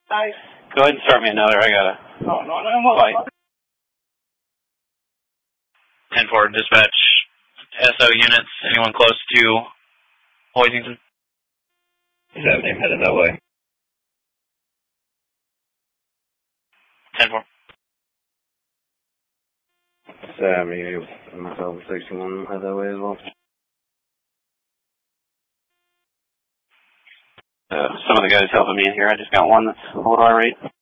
Go ahead and start me another. I got a fight. 10-4, dispatch. SO units, anyone close to Hoisington? 7 headed that way. 10-4. 70, myself 61 head that way as well. Some of the guys helping me in here, I just got one that's a little irate.